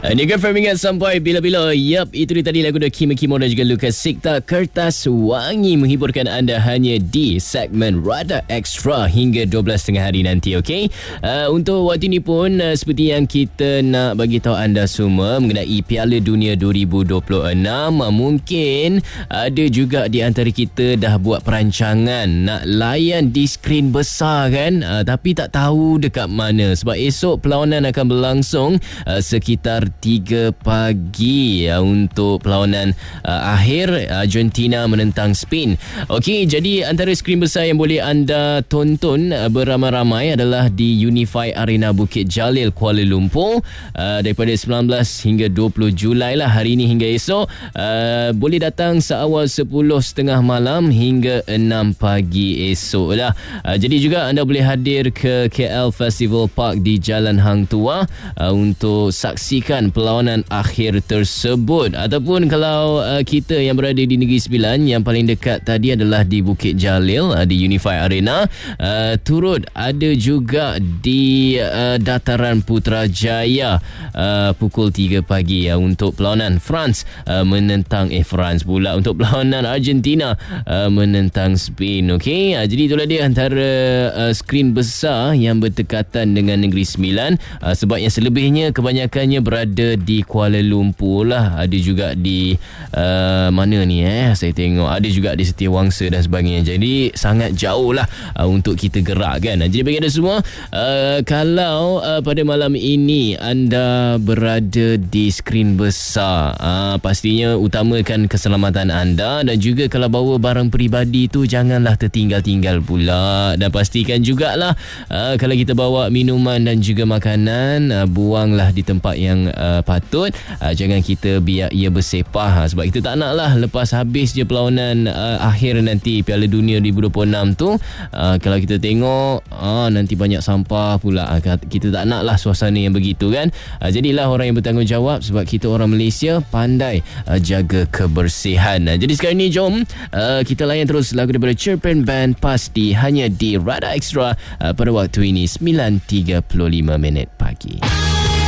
Nigar Firmingat sampai bila-bila. Yap, itu dia tadi lagu dari Kimi Kimo dan juga Lukas Sikta. Kertas Wangi menghiburkan anda hanya di segmen Rada Extra hingga 12.30 hari nanti, okey? Untuk waktu ini pun seperti yang kita nak bagi tahu anda semua mengenai Piala Dunia 2026. Mungkin ada juga di antara kita dah buat perancangan nak layan di skrin besar kan, tapi tak tahu dekat mana sebab esok perlawanan akan berlangsung sekitar 3 pagi untuk perlawanan akhir Argentina menentang Spain. Okey, jadi antara skrin besar yang boleh anda tonton beramai-ramai adalah di Unify Arena Bukit Jalil, Kuala Lumpur, daripada 19 hingga 20 Julai lah, hari ini hingga esok. Boleh datang seawal 10.30 malam hingga 6 pagi esok lah. Jadi juga anda boleh hadir ke KL Festival Park di Jalan Hang Tuah untuk saksikan perlawanan akhir tersebut. Ataupun kalau kita yang berada di Negeri Sembilan, yang paling dekat tadi adalah di Bukit Jalil di Unify Arena, turut ada juga di Dataran Putrajaya pukul 3 pagi untuk perlawanan France untuk perlawanan Argentina menentang Spain. Okey, jadi itulah dia antara skrin besar yang berdekatan dengan Negeri Sembilan, sebab yang selebihnya kebanyakannya berada di Kuala Lumpur lah. Ada juga di mana ni saya tengok ada juga di Setiawangsa dan sebagainya. Jadi sangat jauh lah untuk kita gerak kan. Jadi bagi anda semua, kalau pada malam ini anda berada di skrin besar, pastinya utamakan keselamatan anda, dan juga kalau bawa barang peribadi tu janganlah tertinggal-tinggal pula, dan pastikan jugalah kalau kita bawa minuman dan juga makanan, buanglah di tempat yang patut. Jangan kita biar ia bersepah, sebab kita tak nak lah lepas habis je perlawanan akhir nanti Piala Dunia 2026 tu, kalau kita tengok nanti banyak sampah pula. Kita tak nak lah suasana yang begitu kan. Jadilah orang yang bertanggungjawab, sebab kita orang Malaysia pandai jaga kebersihan. Jadi sekarang ni jom kita layan terus lagu daripada Chirpen Band, Pasti, hanya di Rada Extra pada waktu ini 9.35 pagi.